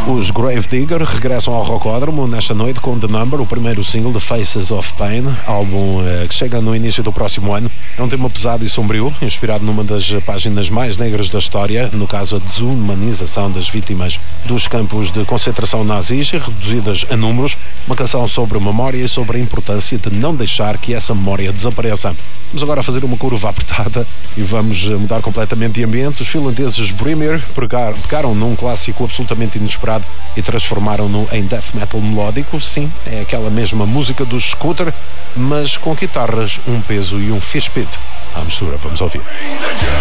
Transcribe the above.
Os Gravedigger regressam ao Rocódromo nesta noite com The Number, o primeiro single de Faces of Pain, álbum que chega no início do próximo ano. É um tema pesado e sombrio, inspirado numa das páginas mais negras da história, no caso a desumanização das vítimas dos campos de concentração nazis e reduzidas a números. Uma canção sobre memória e sobre a importância de não deixar que essa memória desapareça. Vamos agora fazer uma curva apertada e vamos mudar completamente de ambiente. Os finlandeses Brimir pegaram num clássico absolutamente inesperado e transformaram-no em death metal melódico. Sim, é aquela mesma música do Scooter, mas com guitarras, um peso e um fish pit à mistura. Vamos ouvir.